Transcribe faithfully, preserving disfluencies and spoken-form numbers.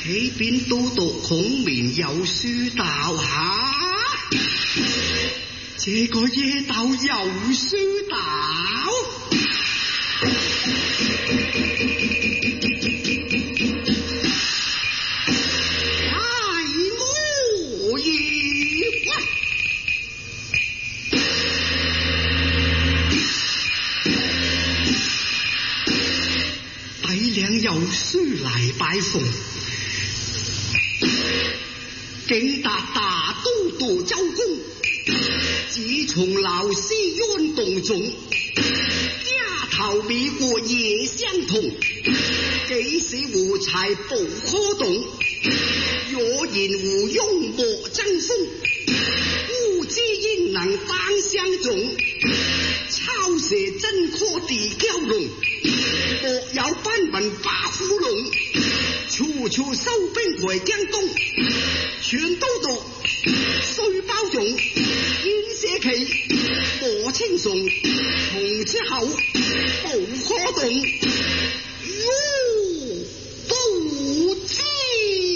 起邊都讀孔明有書道下，這個野道有書道。有書嚟拜奉，景達大都督周公，自從劉師淵動眾，家頭美國也相同，幾時胡才不可動，若言胡庸莫爭鋒，烏之應能當相種，抄蛇真科地蛟龍，各有班文把虎龍，處處收兵回江東，全都督雖包容，牽社旗，莫稱崇，從此後無可動。